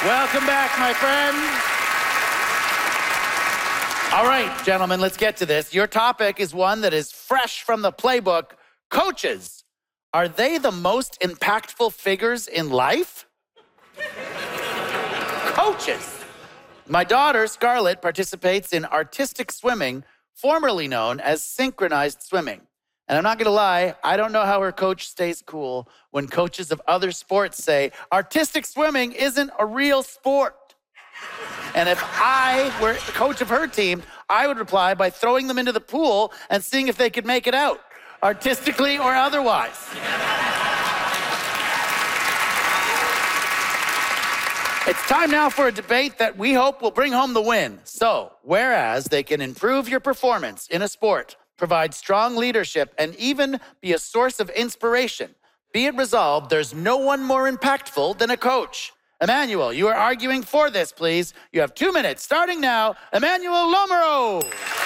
Welcome back, my friends. All right, gentlemen, let's get to this. Your topic is one that is fresh from the playbook. Coaches, are they the most impactful figures in life? Coaches. My daughter, Scarlett, participates in artistic swimming, formerly known as synchronized swimming. And I'm not gonna lie, I don't know how her coach stays cool when coaches of other sports say, artistic swimming isn't a real sport. And if I were the coach of her team, I would reply by throwing them into the pool and seeing if they could make it out, artistically or otherwise. It's time now for a debate that we hope will bring home the win. So, whereas they can improve your performance in a sport, provide strong leadership, and even be a source of inspiration, be it resolved, there's no one more impactful than a coach. Emmanuel, you are arguing for this, please. You have 2 minutes, starting now. Emmanuel Lomero.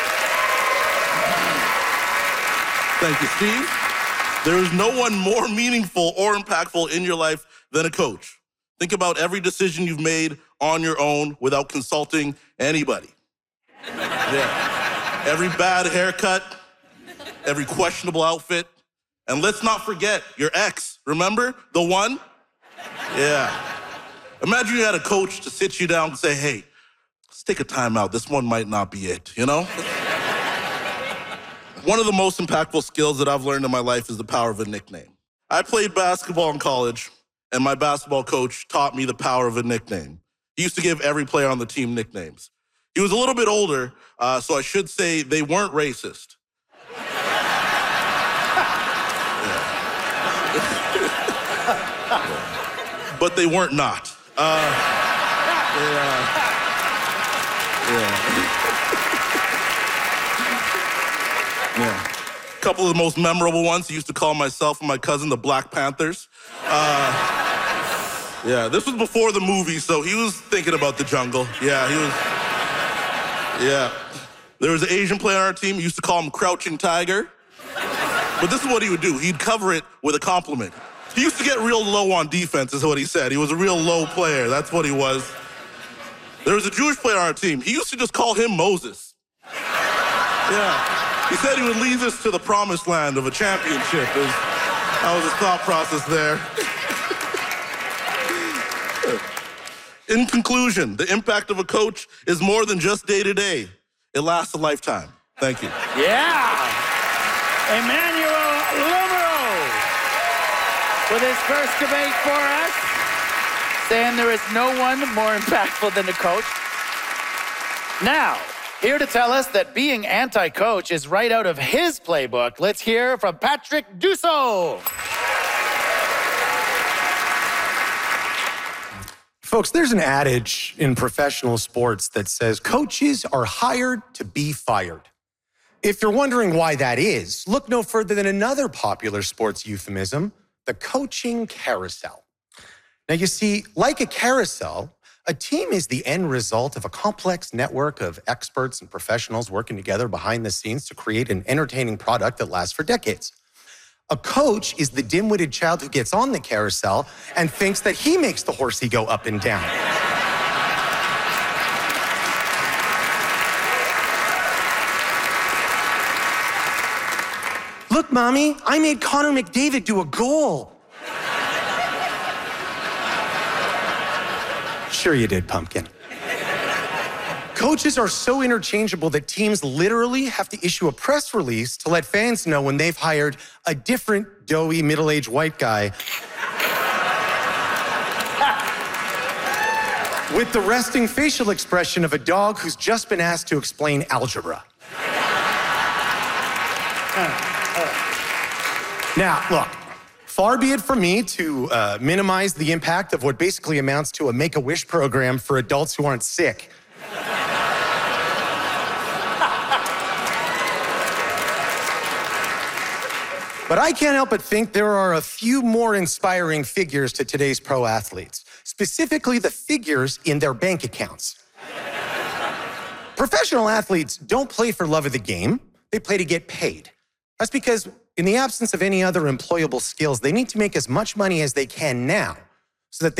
Thank you, Steve. There is no one more meaningful or impactful in your life than a coach. Think about every decision you've made on your own without consulting anybody. Yeah. Every bad haircut, every questionable outfit. And let's not forget your ex, remember? The one? Yeah. Imagine you had a coach to sit you down and say, hey, let's take a time out. This one might not be it, you know? One of the most impactful skills that I've learned in my life is the power of a nickname. I played basketball in college, and my basketball coach taught me the power of a nickname. He used to give every player on the team nicknames. He was a little bit older, so I should say they weren't racist. But they weren't not. A couple of the most memorable ones, he used to call myself and my cousin the Black Panthers. This was before the movie, so he was thinking about the jungle. There was an Asian player on our team, he used to call him Crouching Tiger. But this is what he would do, he'd cover it with a compliment. He used to get real low on defense, is what he said. He was a real low player, that's what he was. There was a Jewish player on our team, he used to just call him Moses. He said he would lead us to the promised land of a championship. That was his thought process there. In conclusion, the impact of a coach is more than just day-to-day. It lasts a lifetime. Thank you. Emmanuel Lomero with his first debate for us, saying there is no one more impactful than a coach. Now, here to tell us that being anti-coach is right out of his playbook, let's hear from Patrick Dussault. Folks, there's an adage in professional sports that says coaches are hired to be fired. If you're wondering why that is, look no further than another popular sports euphemism, the coaching carousel. Now, you see, like a carousel, a team is the end result of a complex network of experts and professionals working together behind the scenes to create an entertaining product that lasts for decades. A coach is the dim-witted child who gets on the carousel and thinks that he makes the horsey go up and down. Look, Mommy, I made Connor McDavid do a goal. Sure you did, Pumpkin. Coaches are so interchangeable that teams literally have to issue a press release to let fans know when they've hired a different doughy middle-aged white guy with the resting facial expression of a dog who's just been asked to explain algebra. Now, look, far be it from me to minimize the impact of what basically amounts to a Make-A-Wish program for adults who aren't sick. But I can't help but think there are a few more inspiring figures to today's pro athletes, specifically the figures in their bank accounts. Professional athletes don't play for love of the game, they play to get paid. That's because in the absence of any other employable skills, they need to make as much money as they can now so that they